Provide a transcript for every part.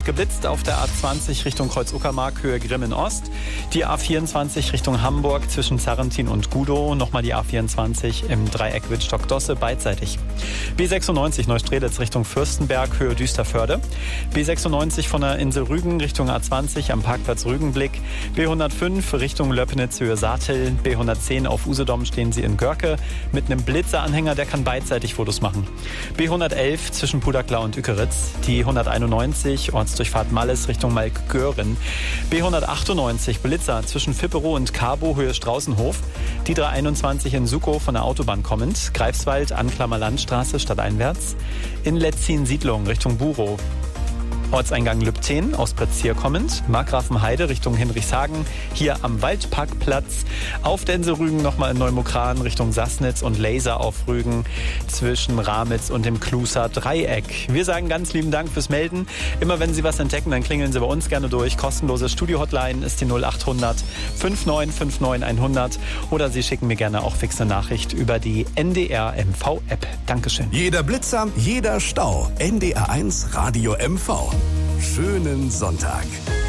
geblitzt auf der A20 Richtung Kreuz-Uckermark, Höhe Grimmen Ost. Die A24 Richtung Hamburg zwischen Zarrentin und Gudow. Nochmal die A24 im Dreieck Wittstock-Dosse beidseitig. B96 Neustrelitz Richtung Fürstenberg, Höhe Düsterförde. B96 von der Insel Rügen Richtung A20 am Parkplatz Rügenblick. B105 Richtung Löppnitz, Höhe Saatel. B110 auf Usedom stehen Sie in Görke mit einem Blitzeranhänger, der kann beidseitig Fotos machen. B111 zwischen Pudakla und Ückeritz. Die 191 Ortsdurchfahrt Malles Richtung Malk-Göhren. B198 Blitzer zwischen Vipperow und Cabo, Höhe Straußenhof. Die 321 in Sukow von der Autobahn kommend. Greifswald, Anklammer Landstraße stadteinwärts. In Letzin-Siedlung Richtung Burow. Ortseingang Lübten aus Pretzier kommend, Markgrafenheide Richtung Hinrichshagen, hier am Waldparkplatz, auf der Insel Rügen nochmal in Neumokran Richtung Sassnitz und Laser auf Rügen zwischen Ramitz und dem Kluser Dreieck. Wir sagen ganz lieben Dank fürs Melden. Immer wenn Sie was entdecken, dann klingeln Sie bei uns gerne durch. Kostenlose Studio-Hotline ist die 0800 5959 100 oder Sie schicken mir gerne auch fixe Nachricht über die NDR MV-App. Dankeschön. Jeder Blitzer, jeder Stau. NDR1 Radio MV. Schönen Sonntag.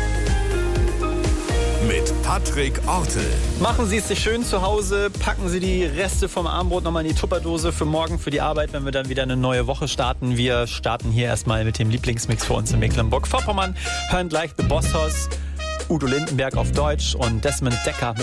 Mit Patrick Ortel. Machen Sie es sich schön zu Hause, packen Sie die Reste vom Abendbrot nochmal in die Tupperdose für morgen, für die Arbeit, wenn wir dann wieder eine neue Woche starten. Wir starten hier erstmal mit dem Lieblingsmix für uns in Mecklenburg-Vorpommern, hören gleich The Boss Hoss, Udo Lindenberg auf Deutsch und Desmond Decker